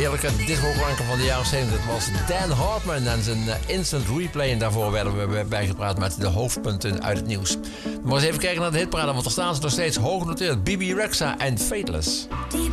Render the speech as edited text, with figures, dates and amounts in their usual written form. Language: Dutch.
heerlijke disco-klanken van de jaren 70. Dat was Dan Hartman en zijn Instant Replay. En daarvoor werden we bijgepraat met de hoofdpunten uit het nieuws. Maar eens even kijken naar de hitparade, want er staan ze nog steeds hoog genoteerd. Bibi Rexha en Fateless.